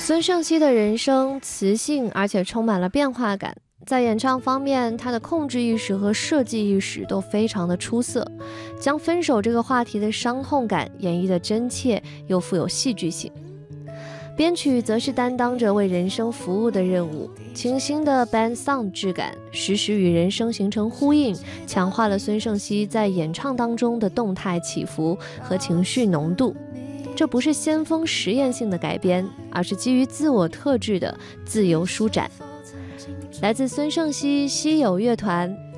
孙盛熙的人声磁性，而且充满了变化感。在演唱方面，他的控制意识和设计意识都非常的出色，将分手这个话题的伤痛感演绎得真切又富有戏剧性。编曲则是担当着为人声服务的任务，清新的 band sound 质感时时与人声形成呼应，强化了孙盛熙在演唱当中的动态起伏和情绪浓度。这不是先锋实验性的改编，而是基于自我特质的自由舒展。来自孙盛熙稀有乐团